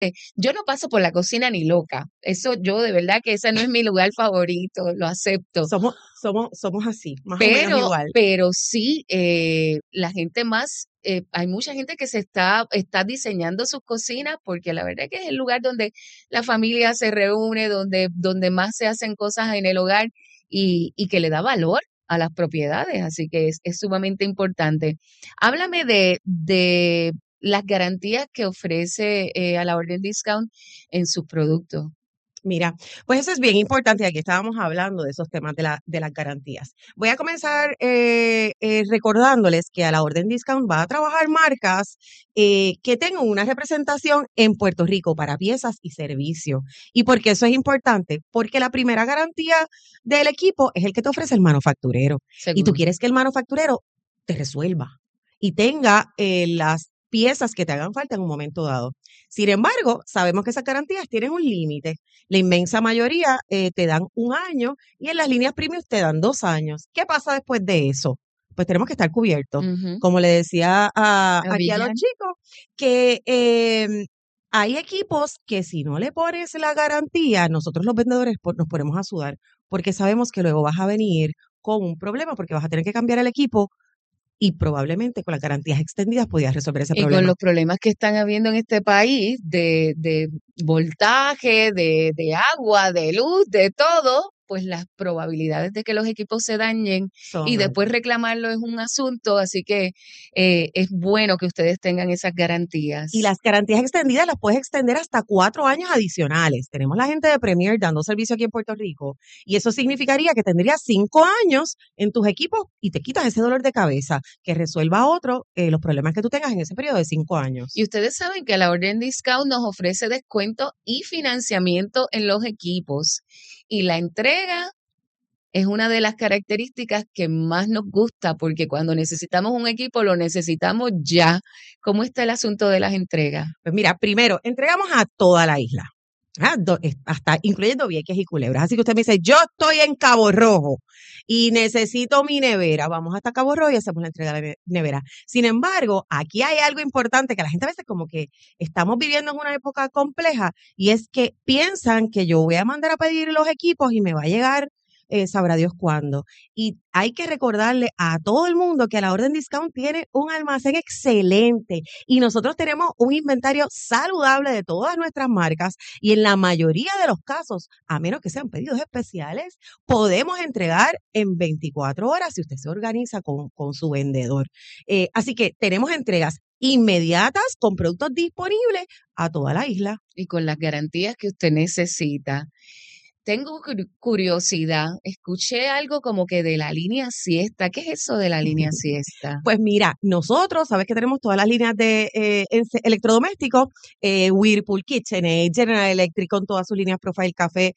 Yo no paso por la cocina ni loca. Eso yo de verdad que ese no es mi lugar favorito, lo acepto. Somos así, más o menos igual. Pero sí, la gente más, hay mucha gente que está diseñando sus cocinas porque la verdad que es el lugar donde la familia se reúne, donde más se hacen cosas en el hogar y que le da valor a las propiedades, así que es sumamente importante. Háblame de las garantías que ofrece a la Orden Discount en sus productos. Mira, pues eso es bien importante. Aquí estábamos hablando de esos temas de las garantías. Voy a comenzar recordándoles que a la Orden Discount va a trabajar marcas que tengan una representación en Puerto Rico para piezas y servicios. ¿Y por qué eso es importante? Porque la primera garantía del equipo es el que te ofrece el manufacturero. Y tú Seguro. quieres que el manufacturero te resuelva y tenga las piezas que te hagan falta en un momento dado. Sin embargo, sabemos que esas garantías tienen un límite. La inmensa mayoría te dan 1 año y en las líneas premium te dan 2 años. ¿Qué pasa después de eso? Pues tenemos que estar cubiertos. Ujú. Como le decía A aquí a los Villar. chicos, que hay equipos que si no le pones la garantía, nosotros los vendedores nos ponemos a sudar porque sabemos que luego vas a venir con un problema porque vas a tener que cambiar el equipo y probablemente con las garantías extendidas podías resolver ese Y con problema. los problemas que están habiendo en este país de voltaje, de agua, de luz, de todo, pues las probabilidades de que los equipos se dañen y Son después altas. reclamarlo es un asunto, así que es bueno que ustedes tengan esas Y garantías. las garantías extendidas las puedes extender hasta 4 años adicionales. Tenemos la gente de Premier dando servicio aquí en Puerto Rico y eso significaría que tendrías 5 años en tus equipos y te quitas ese dolor de cabeza que resuelva otro los problemas que tú tengas en ese periodo de 5 años. Y ustedes saben que la Orden Discount nos ofrece descuento y financiamiento en los equipos y la entrega es una de las características que más nos gusta porque cuando necesitamos un equipo lo necesitamos ya. ¿Cómo está el asunto de las entregas? Pues mira, primero, entregamos a toda la isla. Hasta incluyendo Vieques y Culebras. Así que usted me dice, yo estoy en Cabo Rojo y necesito mi nevera. Vamos hasta Cabo Rojo y hacemos la entrega de la nevera. Sin embargo, aquí hay algo importante que la gente a veces como que estamos viviendo en una época compleja y es que piensan que yo voy a mandar a pedir los equipos y me va a llegar sabrá Dios cuándo. Y hay que recordarle a todo el mundo que la Orden Discount tiene un almacén excelente y nosotros tenemos un inventario saludable de todas nuestras marcas y en la mayoría de los casos, a menos que sean pedidos especiales, podemos entregar en 24 horas si usted se organiza con su vendedor. Así que tenemos entregas inmediatas con productos disponibles a toda la isla. Y con las garantías que usted necesita. Tengo curiosidad, escuché algo como que de la línea siesta. ¿Qué es eso de la línea siesta? Pues mira, nosotros, sabes que tenemos todas las líneas de electrodomésticos, Whirlpool, KitchenAid, General Electric con todas sus líneas Profile Café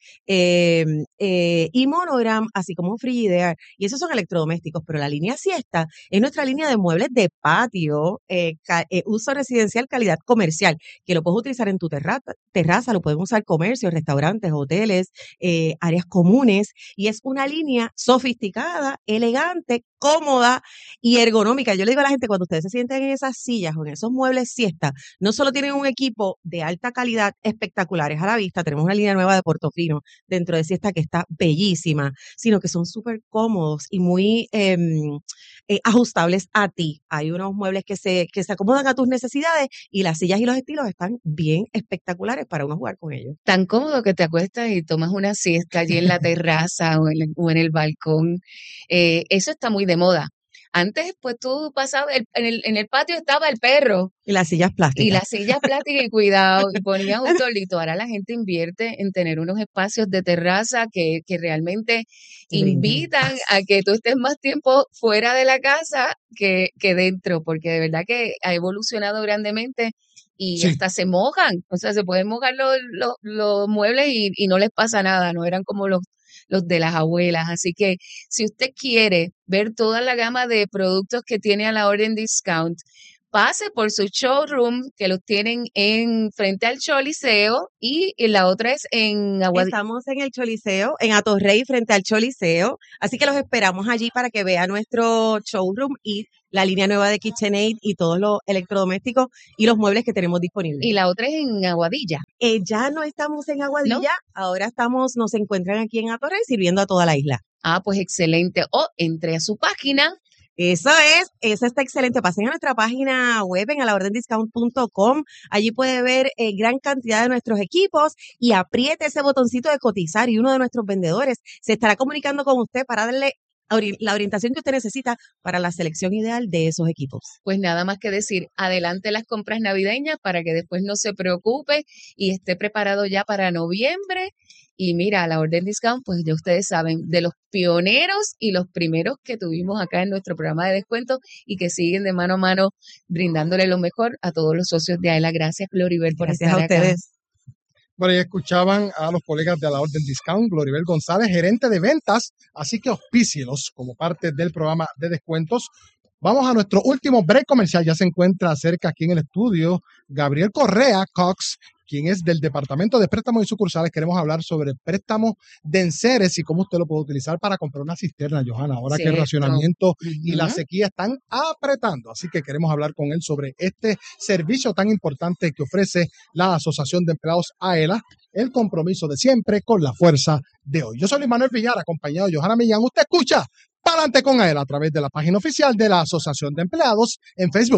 y Monogram, así como Frigidaire. Y esos son electrodomésticos, pero la línea Siesta es nuestra línea de muebles de patio, uso residencial, calidad comercial, que lo puedes utilizar en tu terraza, lo pueden usar comercios, restaurantes, hoteles, áreas comunes. Y es una línea sofisticada, elegante, cómoda y ergonómica. Yo le digo a la gente, cuando ustedes se sienten en esas sillas o en esos muebles siesta, no solo tienen un equipo de alta calidad espectaculares a la vista, tenemos una línea nueva de Portofino dentro de siesta que está bellísima, sino que son súper cómodos y muy ajustables a ti. Hay unos muebles que se acomodan a tus necesidades y las sillas y los estilos están bien espectaculares para uno jugar con ellos. Tan cómodo que te acuestas y tomas una siesta allí en la terraza o en el balcón. Eso está muy de moda. Antes, pues tú pasabas, en el patio estaba el perro Y las sillas y plásticas. las sillas plásticas y cuidado, y ponías un tolito. Ahora la gente invierte en tener unos espacios de terraza que realmente Te brindan invitan a paz. que tú estés más tiempo fuera de la casa que dentro, porque de verdad que ha evolucionado grandemente y Sí. hasta se mojan, o sea, se pueden mojar los muebles y no les pasa nada, no eran como los de las abuelas. Así que si usted quiere ver toda la gama de productos que tiene a la Orden Discount, pase por su showroom, que los tienen en frente al Choliseo, y la otra es en Aguadilla. Estamos en el Choliseo, en Atorrey, frente al Choliseo, así que los esperamos allí para que vean nuestro showroom y la línea nueva de KitchenAid y todos los electrodomésticos y los muebles que tenemos disponibles. Y la otra es en Aguadilla. Ya no estamos en Aguadilla, ¿No? ahora nos encuentran aquí en Atorrey sirviendo a toda la isla. Ah, pues excelente. O entre a su página. Eso está excelente. Pasen a nuestra página web en alaordendiscount.com. Allí puede ver gran cantidad de nuestros equipos y apriete ese botoncito de cotizar y uno de nuestros vendedores se estará comunicando con usted para darle la orientación que usted necesita para la selección ideal de esos equipos. Pues nada más que decir, adelante las compras navideñas para que después no se preocupe y esté preparado ya para noviembre. Y mira, a la Orden Discount, pues ya ustedes saben, de los pioneros y los primeros que tuvimos acá en nuestro programa de descuento y que siguen de mano a mano brindándole lo mejor a todos los socios de AELA. Gracias, Gloribel, por Gracias estar a ustedes. Bueno, ya escuchaban a los colegas de la Orden Discount, Gloribel González, gerente de ventas, así que auspícielos como parte del programa de descuentos. Vamos a nuestro último break comercial, ya se encuentra cerca aquí en el estudio Gabriel Correa Cox, quien es del Departamento de Préstamos y Sucursales. Queremos hablar sobre préstamos de enseres y cómo usted lo puede utilizar para comprar una cisterna, Johanna, ahora que el racionamiento y la sequía están apretando. Así que queremos hablar con él sobre este servicio tan importante que ofrece la Asociación de Empleados AELA, el compromiso de siempre con la fuerza de hoy. Yo soy Luis Manuel Villar, acompañado de Johanna Millán. Usted escucha Pa'lante con AELA a través de la página oficial de la Asociación de Empleados en Facebook.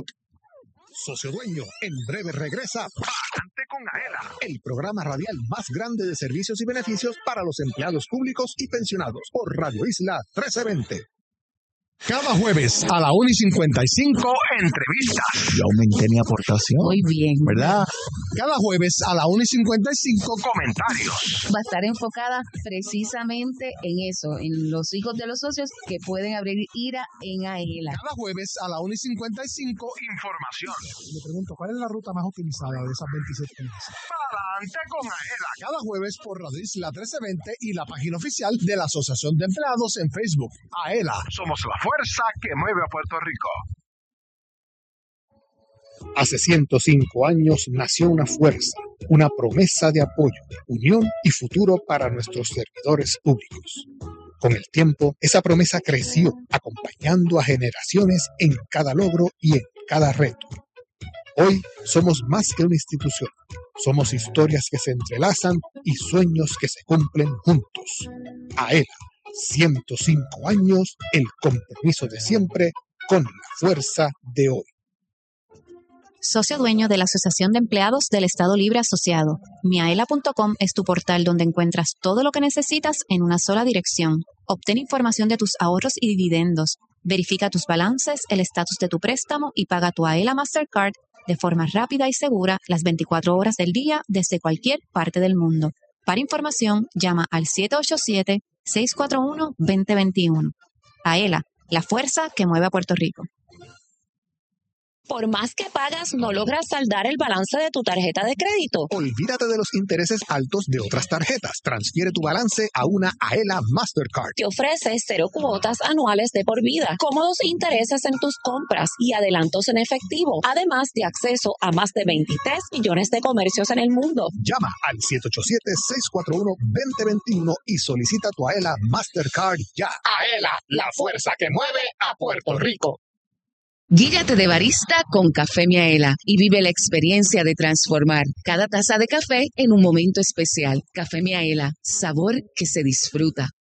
Socio Dueño, en breve regresa Pa'lante con AELA, el programa radial más grande de servicios y beneficios para los empleados públicos y pensionados por Radio Isla 1320. Cada jueves a la 1:55, entrevistas. Yo aumenté mi aportación. Muy bien. ¿Verdad? Cada jueves a la 1:55, comentarios. Va a estar enfocada precisamente en eso, en los hijos de los socios que pueden abrir IRA en AELA. Cada jueves a la 1:55, información. Me pregunto, ¿cuál es la ruta más utilizada de esas 27 millas? Pa'lante con AELA, cada jueves por Radio Isla 1320 y la página oficial de la Asociación de Empleados en Facebook. AELA, somos la fuerza que mueve a Puerto Rico. Hace 105 años nació una fuerza, una promesa de apoyo, unión y futuro para nuestros servidores públicos. Con el tiempo, esa promesa creció, acompañando a generaciones en cada logro y en cada reto. Hoy somos más que una institución. Somos historias que se entrelazan y sueños que se cumplen juntos. AELA, 105 años, el compromiso de siempre con la fuerza de hoy. Socio dueño de la Asociación de Empleados del Estado Libre Asociado. Miaela.com es tu portal donde encuentras todo lo que necesitas en una sola dirección. Obtén información de tus ahorros y dividendos. Verifica tus balances, el estatus de tu préstamo y paga tu AELA Mastercard de forma rápida y segura las 24 horas del día desde cualquier parte del mundo. Para información, llama al 787-641-2021. AELA, la fuerza que mueve a Puerto Rico. Por más que pagas, no logras saldar el balance de tu tarjeta de crédito. Olvídate de los intereses altos de otras tarjetas. Transfiere tu balance a una AELA Mastercard. Te ofrece 0 cuotas anuales de por vida, cómodos intereses en tus compras y adelantos en efectivo, además de acceso a más de 23 millones de comercios en el mundo. Llama al 787-641-2021 y solicita tu AELA Mastercard ya. AELA, la fuerza que mueve a Puerto Rico. Guíllate de barista con Café Miaela y vive la experiencia de transformar cada taza de café en un momento especial. Café Miaela, sabor que se disfruta.